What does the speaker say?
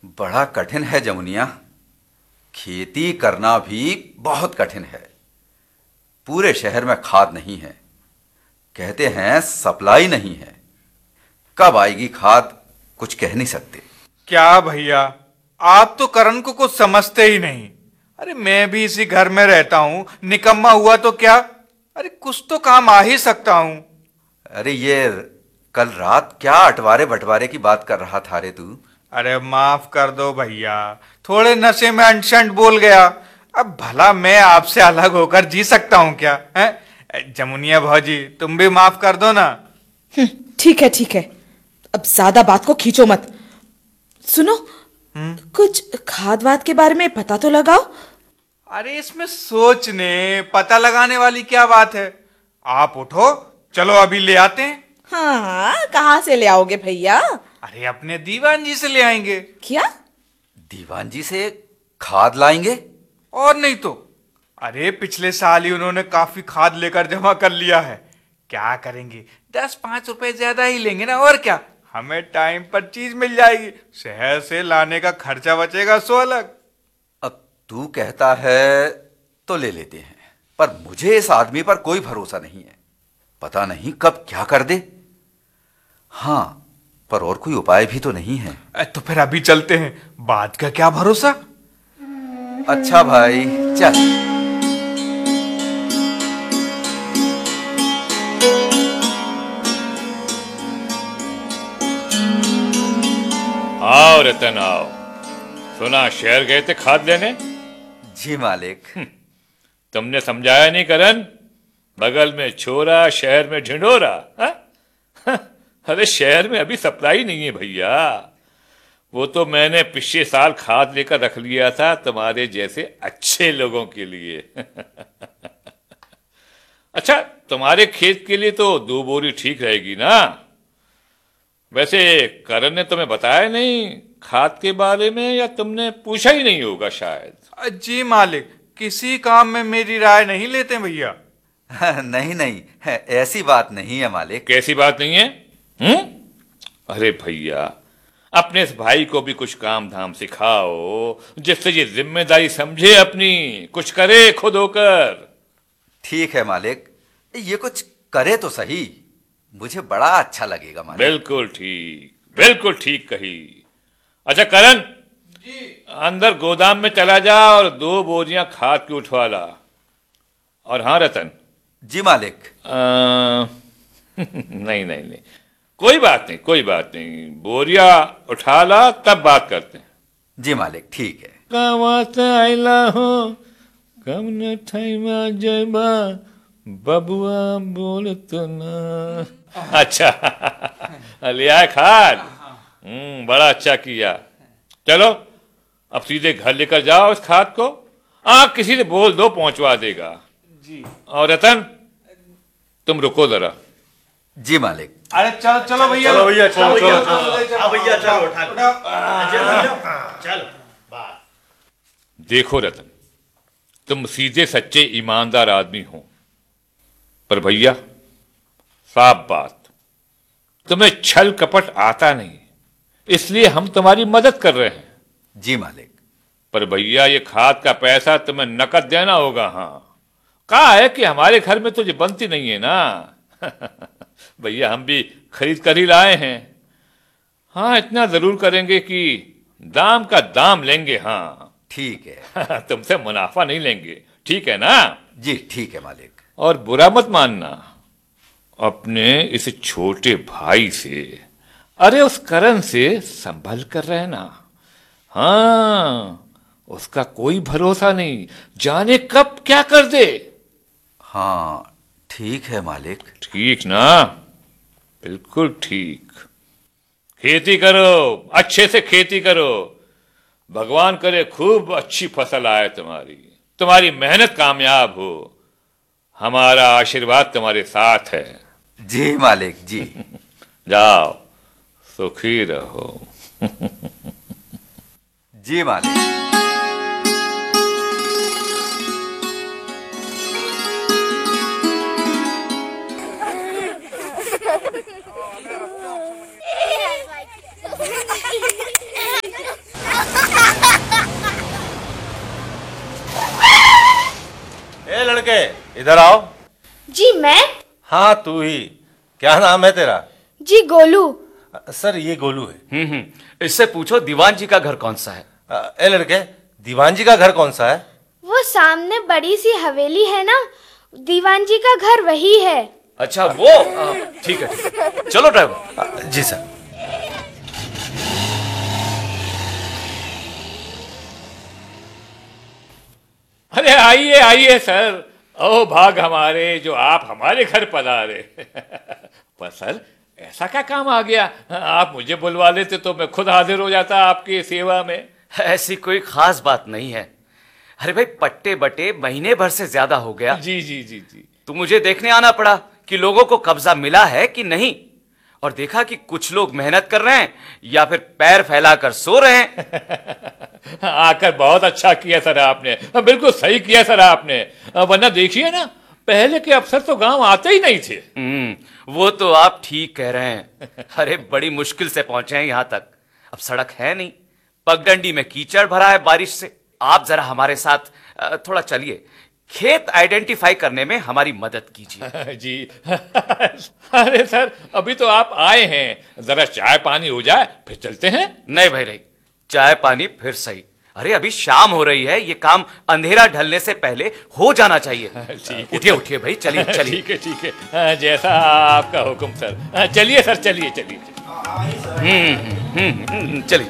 बड़ा कठिन है जमुनिया। खेती करना भी बहुत कठिन है। पूरे शहर में खाद नहीं है। कहते हैं सप्लाई नहीं है। कब आएगी खाद कुछ कह नहीं सकते। क्या भैया, आप तो करण को कुछ समझते ही नहीं। अरे मैं भी इसी घर में रहता हूँ, निकम्मा हुआ तो क्या, अरे कुछ तो काम आ ही सकता हूँ। अरे ये कल रात क्या अटवारे बंटवारे की बात कर रहा था रे तू। अरे माफ कर दो भैया, थोड़े नशे में अंट बोल गया। अब भला मैं आपसे अलग होकर जी सकता हूँ क्या है? जमुनिया भौजी, तुम भी माफ कर दो ना। ठीक है ठीक है, अब ज्यादा बात को खींचो मत। सुनो, कुछ खाद वाद के बारे में पता तो लगाओ। अरे इसमें सोचने पता लगाने वाली क्या बात है। आप उठो, चलो अभी ले आते हैं। हाँ, कहाँ से ले आओगे भैया? अरे अपने दीवान जी से ले आएंगे। क्या? दीवान जी से खाद लाएंगे? और नहीं तो। अरे पिछले साल ही उन्होंने काफी खाद लेकर जमा कर लिया है। क्या करेंगे, 10-5 रुपए ज्यादा ही लेंगे ना, और क्या। हमें टाइम पर चीज मिल जाएगी, शहर से लाने का खर्चा बचेगा सो अलग। अब तू कहता है तो ले लेते हैं, पर मुझे इस आदमी पर कोई भरोसा नहीं है। पता नहीं कब क्या कर दे। हाँ, पर और कोई उपाय भी तो नहीं है। तो फिर अभी चलते हैं, बात का क्या भरोसा। अच्छा भाई चल। आओ रतन आओ। सुना शहर गए थे खाद लेने? जी मालिक। तुमने समझाया नहीं करण? बगल में छोरा, शहर में ढिंढोरा। अरे शहर में अभी सप्लाई नहीं है भैया। वो तो मैंने पिछले साल खाद लेकर रख लिया था तुम्हारे जैसे अच्छे लोगों के लिए। अच्छा, तुम्हारे खेत के लिए तो 2 बोरी ठीक रहेगी ना? वैसे करण ने तुम्हें बताया नहीं खाद के बारे में, या तुमने पूछा ही नहीं होगा शायद। जी मालिक, किसी काम में मेरी राय नहीं लेते भैया। नहीं नहीं, ऐसी बात नहीं है मालिक। कैसी बात नहीं है? अरे भैया, अपने इस भाई को भी कुछ काम धाम सिखाओ, जिससे ये जिम्मेदारी समझे अपनी, कुछ करे खुद होकर। ठीक है मालिक, ये कुछ करे तो सही, मुझे बड़ा अच्छा लगेगा मालिक। बिल्कुल ठीक कही। अच्छा करण जी, अंदर गोदाम में चला जा और 2 बोरियां खाद की उठवा ला। और हाँ रतन। जी मालिक। नहीं, कोई बात नहीं, बोरिया उठा ला, तब बात करते हैं। जी मालिक, ठीक है। कावत आइला हो कम न ठैमा जयबा बबुआ बोलत ना। अच्छा ले आए खाद। बड़ा अच्छा किया। चलो अब सीधे घर लेकर जाओ इस खाद को। किसी से बोल दो, पहुंचवा देगा जी। और रतन तुम रुको जरा। जी मालिक। अरे चलो भैया, चलो देखो रतन, तुम सीधे सच्चे ईमानदार आदमी हो, पर भैया साफ बात, तुम्हें छल कपट आता नहीं, इसलिए हम तुम्हारी मदद कर रहे हैं। जी मालिक। पर भैया ये खाद का पैसा तुम्हें नकद देना होगा। हाँ, कहा है कि हमारे घर में तो ये बनती नहीं है ना। भैया हम भी खरीद कर ही लाए हैं। हाँ, इतना जरूर करेंगे कि दाम का दाम लेंगे। हाँ ठीक है। तुमसे मुनाफा नहीं लेंगे, ठीक है ना? जी ठीक है मालिक। और बुरा मत मानना, अपने इस छोटे भाई से, अरे उस करण से संभल कर रहना। हाँ, उसका कोई भरोसा नहीं, जाने कब क्या कर दे। हाँ ठीक है मालिक। ठीक ना? बिल्कुल ठीक। खेती करो, अच्छे से खेती करो, भगवान करे खूब अच्छी फसल आए तुम्हारी मेहनत कामयाब हो। हमारा आशीर्वाद तुम्हारे साथ है। जी मालिक जी। जाओ सुखी रहो। जी मालिक। इधर आओ। जी मैं? हाँ तू ही। क्या नाम है तेरा? जी गोलू। सर ये गोलू है। इससे पूछो दीवान जी का घर कौन सा है। ए लड़के, दीवान जी का घर कौन सा है? वो सामने बड़ी सी हवेली है ना, दीवान जी का घर वही है। अच्छा वो ठीक है। चलो ड्राइवर। जी सर। अरे आइए आइए सर, ओ भाग हमारे जो आप हमारे घर पधारे। पर सर ऐसा क्या काम आ गया, आप मुझे बुलवा लेते तो मैं खुद हाजिर हो जाता आपकी सेवा में। ऐसी कोई खास बात नहीं है। अरे भाई पट्टे बटे महीने भर से ज्यादा हो गया। जी जी जी जी। तो मुझे देखने आना पड़ा कि लोगों को कब्जा मिला है कि नहीं, और देखा कि कुछ लोग मेहनत कर रहे हैं या फिर पैर फैलाकर सो रहे हैं। आकर बहुत अच्छा किया सर आपने, बिल्कुल सही किया सर आपने, वरना देखिए ना पहले के अफसर तो गांव आते ही नहीं थे। वो तो आप ठीक कह रहे हैं। अरे बड़ी मुश्किल से पहुंचे हैं यहां तक। अब सड़क है नहीं, पगडंडी में कीचड़ भरा है बारिश से। आप जरा हमारे साथ थोड़ा चलिए, खेत आइडेंटिफाई करने में हमारी मदद कीजिए। जी। अरे सर अभी तो आप आए हैं, जरा चाय पानी हो जाए फिर चलते हैं। नहीं भाई नहीं, चाय पानी फिर सही। अरे अभी शाम हो रही है, ये काम अंधेरा ढलने से पहले हो जाना चाहिए। ठीक है, उठिए उठिए भाई, चलिए चलिए। ठीक है ठीक है, जैसा आपका हुक्म सर। चलिए सर, चलिए चलिए। चलिए।